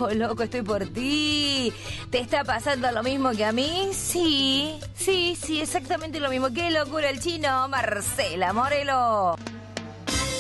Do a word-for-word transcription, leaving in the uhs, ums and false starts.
Oh, loco, estoy por ti. ¿Te está pasando lo mismo que a mí? Sí, sí, sí, exactamente lo mismo. ¡Qué locura el chino! Marcela Morelo.